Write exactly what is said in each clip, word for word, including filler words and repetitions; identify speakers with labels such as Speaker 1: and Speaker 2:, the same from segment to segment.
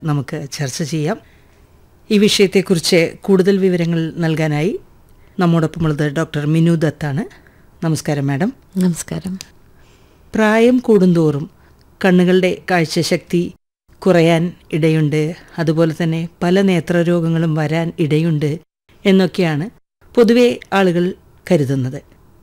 Speaker 1: നമുക്ക് ചർച്ച ചെയ്യാം. ഈ വിഷയത്തെക്കുറിച്ച് കൂടുതൽ വിവരങ്ങൾ നൽകാനായി നമ്മോടൊപ്പമുള്ളത് ഡോക്ടർ മിനു ദത്താണ്. നമസ്കാരം മാഡം.
Speaker 2: നമസ്കാരം.
Speaker 1: പ്രായം കൂടുന്തോറും കണ്ണുകളുടെ കാഴ്ചശക്തി കുറയാൻ ഇടയുണ്ട്, അതുപോലെ തന്നെ പല നേത്രരോഗങ്ങളും വരാൻ ഇടയുണ്ട് എന്നൊക്കെയാണ് പൊതുവെ ആളുകൾ കരുതുന്നത്.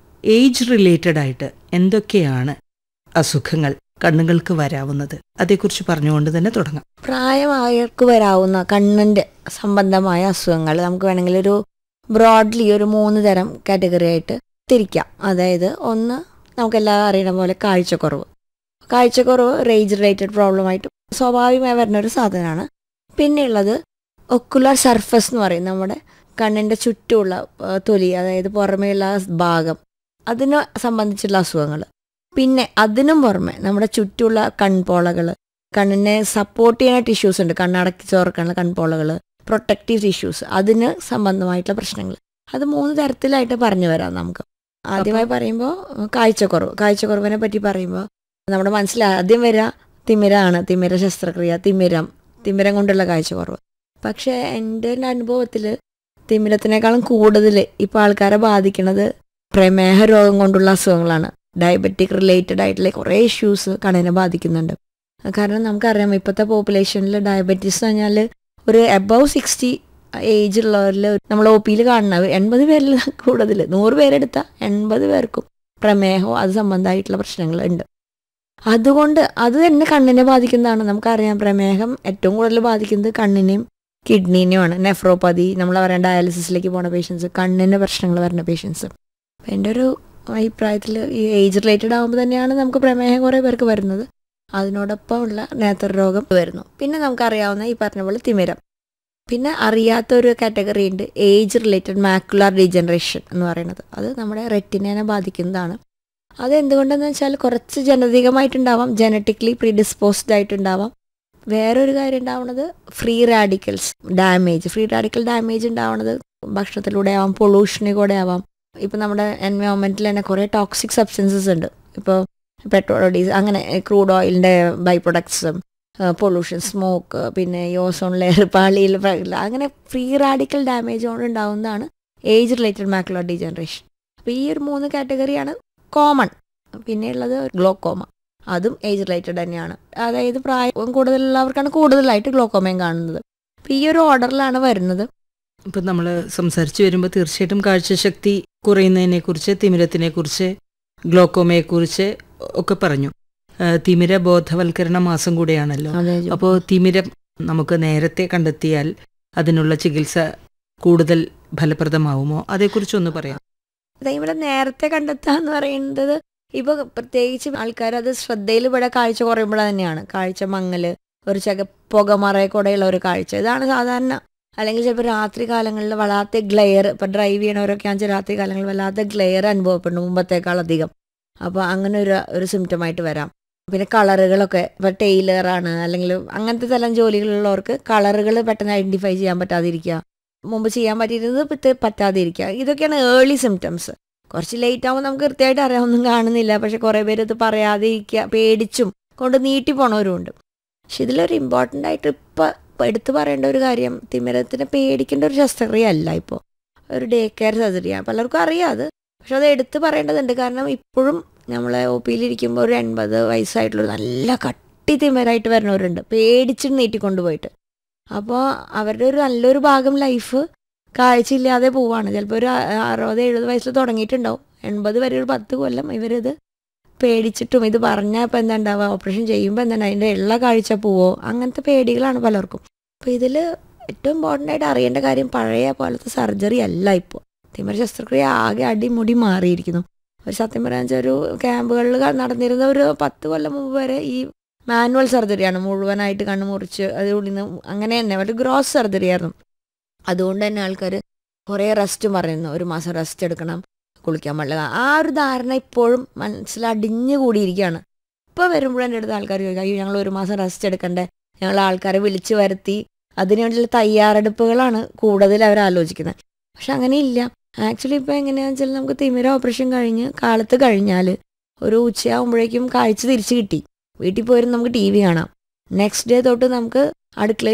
Speaker 1: ഏജ് റിലേറ്റഡ് ആയിട്ട് എന്തൊക്കെയാണ് അസുഖങ്ങൾ കണ്ണുകൾക്ക് വരാവുന്നത്, അതേക്കുറിച്ച് പറഞ്ഞുകൊണ്ട് തന്നെ തുടങ്ങാം.
Speaker 2: പ്രായമായവർക്ക് വരാവുന്ന കണ്ണിൻ്റെ സംബന്ധമായ അസുഖങ്ങൾ നമുക്ക് വേണമെങ്കിൽ ഒരു ബ്രോഡ്ലി ഒരു മൂന്ന് തരം കാറ്റഗറി ആയിട്ട് തിരിക്കാം. അതായത് ഒന്ന്, നമുക്കെല്ലാം അറിയണ പോലെ കാഴ്ചക്കുറവ്. കാഴ്ചക്കുറവ് ഏജ് റിലേറ്റഡ് പ്രോബ്ലമായിട്ട് സ്വാഭാവികമായി വരുന്ന ഒരു സാധനമാണ്. പിന്നെയുള്ളത് ഒക്കുലർ സർഫസ് എന്ന് പറയും, നമ്മുടെ കണ്ണിൻ്റെ ചുറ്റുമുള്ള തൊലി, അതായത് പുറമേയുള്ള ഭാഗം, അതിനെ സംബന്ധിച്ചുള്ള അസുഖങ്ങൾ. പിന്നെ അതിനും പുറമെ നമ്മുടെ ചുറ്റുമുള്ള കൺപോളകൾ, കണ്ണിനെ സപ്പോർട്ട് ചെയ്യുന്ന ടിഷ്യൂസ് ഉണ്ട്, കണ്ണടക്കി ചോർക്കാനുള്ള കൺപോളകൾ, പ്രൊട്ടക്റ്റീവ് ടിഷ്യൂസ്, അതിന് സംബന്ധമായിട്ടുള്ള പ്രശ്നങ്ങൾ. അത് മൂന്ന് തരത്തിലായിട്ട് പറഞ്ഞു വരാം നമുക്ക്. ആദ്യമായി പറയുമ്പോൾ കാഴ്ചക്കുറവ്. കാഴ്ചക്കുറവിനെ പറ്റി പറയുമ്പോൾ നമ്മുടെ മനസ്സിൽ ആദ്യം വരിക തിമിരമാണ്, തിമിര ശസ്ത്രക്രിയ, തിമിരം, തിമിരം കൊണ്ടുള്ള കാഴ്ചക്കുറവ്. പക്ഷേ എൻ്റെ അനുഭവത്തിൽ തിമിരത്തിനേക്കാളും കൂടുതൽ ഇപ്പോൾ ആൾക്കാരെ ബാധിക്കുന്നത് പ്രമേഹ രോഗം കൊണ്ടുള്ള അസുഖങ്ങളാണ്. ഡയബറ്റിക് റിലേറ്റഡ് ആയിട്ടുള്ള കുറേ ഇഷ്യൂസ് കണ്ണിനെ ബാധിക്കുന്നുണ്ട്. കാരണം നമുക്കറിയാം ഇപ്പോഴത്തെ പോപ്പുലേഷനിൽ ഡയബറ്റീസ് എന്ന് പറഞ്ഞാൽ ഒരു എബവ് സിക്സ്റ്റി ഏജ് ഉള്ളവരിൽ നമ്മൾ ഒ പിയിൽ കാണുന്ന എൺപത് പേരിൽ കൂടുതൽ, നൂറ് പേരെടുത്താൽ എൺപത് പേർക്കും പ്രമേഹവും അത് സംബന്ധമായിട്ടുള്ള പ്രശ്നങ്ങൾ ഉണ്ട്. അതുകൊണ്ട് അത് തന്നെ കണ്ണിനെ ബാധിക്കുന്നതാണ്. നമുക്കറിയാം പ്രമേഹം ഏറ്റവും കൂടുതൽ ബാധിക്കുന്നത് കണ്ണിനെയും കിഡ്നീനെയുമാണ്. നെഫ്രോപ്പതി, നമ്മൾ പറയാം ഡയാലിസിസിലേക്ക് പോകുന്ന പേഷ്യൻസ്, കണ്ണിൻ്റെ പ്രശ്നങ്ങൾ വരുന്ന പേഷ്യൻസ്. അപ്പം എൻ്റെ ഒരു അഭിപ്രായത്തിൽ ഈ ഏജ് റിലേറ്റഡ് ആകുമ്പോൾ തന്നെയാണ് നമുക്ക് പ്രമേഹം കുറേ പേർക്ക് വരുന്നത്. അതിനോടൊപ്പം ഉള്ള നേത്രരോഗം വരുന്നു. പിന്നെ നമുക്കറിയാവുന്ന ഈ പറഞ്ഞ പോലെ തിമിരം. പിന്നെ അറിയാത്തൊരു കാറ്റഗറി ഉണ്ട്, ഏജ് റിലേറ്റഡ് മാക്കുലാർ ഡീജനറേഷൻ എന്ന് പറയുന്നത്. അത് നമ്മുടെ റെറ്റിനെ ബാധിക്കുന്നതാണ്. അത് എന്തുകൊണ്ടെന്ന് വെച്ചാൽ കുറച്ച് ജനതികമായിട്ടുണ്ടാവാം, ജനറ്റിക്കലി പ്രീഡിസ്പോസ്ഡ് ആയിട്ടുണ്ടാവാം. വേറൊരു കാര്യം ഉണ്ടാവുന്നത് free radicals damage. Free radical damage ഉണ്ടാവുന്നത് ഭക്ഷണത്തിലൂടെ ആവാം, പൊള്യൂഷനിലൂടെ ആവാം. ഇപ്പം നമ്മുടെ എൻവയോൺമെൻറ്റിൽ തന്നെ കുറേ ടോക്സിക് സബ്സ്റ്റൻസസ് ഉണ്ട്. ഇപ്പോൾ പെട്രോൾ, ഡീസൽ, അങ്ങനെ ക്രൂഡ് ഓയിലിൻ്റെ ബൈ പ്രൊഡക്ട്സും, പൊല്യൂഷൻ, സ്മോക്ക്, പിന്നെ ഈ ഓസോൺ ലെയർ, പാളിയിൽ, അങ്ങനെ ഫ്രീ റാഡിക്കൽ ഡാമേജ് കൊണ്ട് ഉണ്ടാവുന്നതാണ് ഏജ് റിലേറ്റഡ് മാക്കുലർ ഡീജനറേഷൻ. അപ്പോൾ ഈ ഒരു മൂന്ന് കാറ്റഗറിയാണ് കോമൺ. പിന്നെയുള്ളത് ഗ്ലോക്കോമ, അതും ഏജ് റിലേറ്റഡ് തന്നെയാണ്. അതായത് പ്രായം കൂടുതലുള്ളവർക്കാണ് കൂടുതലായിട്ട് ഗ്ലോക്കോമയും കാണുന്നത്. അപ്പോൾ ഈ ഒരു ഓർഡറിലാണ് വരുന്നത്.
Speaker 1: ഇപ്പം നമ്മൾ സംസാരിച്ച് വരുമ്പോൾ തീർച്ചയായിട്ടും കാഴ്ചശക്തി കുറയുന്നതിനെക്കുറിച്ച്, തിമിരത്തിനെക്കുറിച്ച്, ഗ്ലോക്കോമയെക്കുറിച്ച് ഒക്കെ പറഞ്ഞു. തിമിര ബോധവൽക്കരണ മാസം കൂടെയാണല്ലോ. അപ്പോൾ തിമിരം നമുക്ക് നേരത്തെ കണ്ടെത്തിയാൽ അതിനുള്ള ചികിത്സ കൂടുതൽ ഫലപ്രദമാവുമോ, അതേക്കുറിച്ചൊന്ന് പറയാം.
Speaker 2: തിമിരം നേരത്തെ കണ്ടെത്തുക എന്ന് പറയുന്നത് ഇപ്പോൾ പ്രത്യേകിച്ച് ആൾക്കാർ അത് ശ്രദ്ധയിൽ ഇവിടെ കാഴ്ച കുറയുമ്പോൾ തന്നെയാണ്. കാഴ്ച മങ്ങൽ, ഒരു ചക പുകമറയെ കൂടെയുള്ള ഒരു കാഴ്ച, ഇതാണ് സാധാരണ. അല്ലെങ്കിൽ ചിലപ്പോൾ രാത്രി കാലങ്ങളിൽ വല്ലാത്ത ഗ്ലെയർ, ഇപ്പോൾ ഡ്രൈവ് ചെയ്യണവരൊക്കെ ആണെന്ന് രാത്രി കാലങ്ങളിൽ വല്ലാത്ത ഗ്ലെയർ അനുഭവപ്പെടുന്നു മുമ്പത്തേക്കാളധികം. അപ്പോൾ അങ്ങനെ ഒരു ഒരു സിംറ്റമായിട്ട് വരാം. പിന്നെ കളറുകളൊക്കെ, ഇപ്പോൾ ടൈലറാണ് അല്ലെങ്കിൽ അങ്ങനത്തെ തരം ജോലികളുള്ളവർക്ക് കളറുകൾ പെട്ടെന്ന് ഐഡൻറ്റിഫൈ ചെയ്യാൻ പറ്റാതിരിക്കുക, മുമ്പ് ചെയ്യാൻ പറ്റിയിരുന്നത് പറ്റാതിരിക്കുക, ഇതൊക്കെയാണ് ഏർലി സിംറ്റംസ്. കുറച്ച് ലേറ്റ് ആകുമ്പോൾ നമുക്ക് കൃത്യമായിട്ട് അറിയാം, ഒന്നും കാണുന്നില്ല. പക്ഷെ കുറേ പേര് ഇത് പറയാതെ ഇരിക്കുക, പേടിച്ചും കൊണ്ട് നീട്ടി പോണവരുമുണ്ട്. പക്ഷെ ഇതിലൊരു ഇമ്പോർട്ടൻ്റ് ആയിട്ട് ഇപ്പോൾ എടുത്തു പറയേണ്ട ഒരു കാര്യം, തിമിരത്തിന് പേടിക്കേണ്ട ഒരു ശസ്ത്രക്രിയ അല്ല, ഇപ്പോൾ ഒരു ഡേ കെയർ സർജറിയാണ്. പലർക്കും അറിയാം അത്, പക്ഷെ അത് എടുത്ത് പറയേണ്ടതുണ്ട്. കാരണം ഇപ്പോഴും നമ്മളെ ഒ പിയിലിരിക്കുമ്പോൾ ഒരു എൺപത് വയസ്സായിട്ടുള്ളൊരു നല്ല കട്ടി തിമിരായിട്ട് വരുന്നവരുണ്ട്, പേടിച്ച് നീട്ടിക്കൊണ്ട് പോയിട്ട്. അപ്പോൾ അവരുടെ ഒരു നല്ലൊരു ഭാഗം ലൈഫ് കാഴ്ചയില്ലാതെ പോവാണ്. ചിലപ്പോൾ ഒരു അറുപത് എഴുപത് വയസ്സിൽ തുടങ്ങിയിട്ടുണ്ടാവും, എൺപത് വരെ ഒരു പത്ത് കൊല്ലം ഇവരിത് പേടിച്ചിട്ടും, ഇത് പറഞ്ഞാൽ ഇപ്പോൾ എന്താ ഉണ്ടാവുക, ഓപ്പറേഷൻ ചെയ്യുമ്പോൾ എന്താണ് അതിൻ്റെ ഉള്ള കാഴ്ച പോവോ, അങ്ങനത്തെ പേടികളാണ് പലർക്കും. അപ്പോൾ ഇതിൽ ഏറ്റവും ഇമ്പോർട്ടൻ്റ് ആയിട്ട് അറിയേണ്ട കാര്യം, പഴയ പോലത്തെ സർജറി അല്ല ഇപ്പോൾ. തിമിര ശസ്ത്രക്രിയ ആകെ അടിമുടി മാറിയിരിക്കുന്നു. ഒരു സത്യം പറയാന്ന് വെച്ചാൽ ഒരു ക്യാമ്പുകളിൽ നടന്നിരുന്ന ഒരു പത്ത് കൊല്ലം മുമ്പ് വരെ ഈ മാനുവൽ സർജറിയാണ്, മുഴുവനായിട്ട് കണ്ണ് മുറിച്ച് അതിനുള്ളിൽ നിന്ന് അങ്ങനെ തന്നെ ഒരു ഗ്രോസ് സർജറി ആയിരുന്നു. അതുകൊണ്ട് തന്നെ ആൾക്കാർ കുറേ റെസ്റ്റ് പറയുന്നു, ഒരു മാസം റെസ്റ്റ് എടുക്കണം, കുളിക്കാൻ പാടില്ല. ആ ഒരു ധാരണ ഇപ്പോഴും മനസ്സിൽ അടിഞ്ഞു കൂടിയിരിക്കുകയാണ്. ഇപ്പോൾ വരുമ്പോഴും എൻ്റെ അടുത്ത് ആൾക്കാർ ചോദിക്കും, അയ്യോ ഞങ്ങൾ ഒരു മാസം റെസ്റ്റ് എടുക്കണ്ടേ, ഞങ്ങൾ ആൾക്കാരെ വിളിച്ച് വരുത്തി അതിനുവേണ്ടിയുള്ള തയ്യാറെടുപ്പുകളാണ് കൂടുതൽ അവർ ആലോചിക്കുന്നത്. പക്ഷെ അങ്ങനെയില്ല. ആക്ച്വലി ഇപ്പോൾ എങ്ങനെയാണെന്ന് വെച്ചാൽ നമുക്ക് തിമിര ഓപ്പറേഷൻ കഴിഞ്ഞ് കാലത്ത് കഴിഞ്ഞാൽ ഒരു ഉച്ചയാകുമ്പോഴേക്കും കാഴ്ച തിരിച്ച് കിട്ടി, വീട്ടിൽ പോയിരുന്ന് നമുക്ക് ടി വി കാണാം. നെക്സ്റ്റ് ഡേ തൊട്ട് നമുക്ക് അടുക്കളയിൽ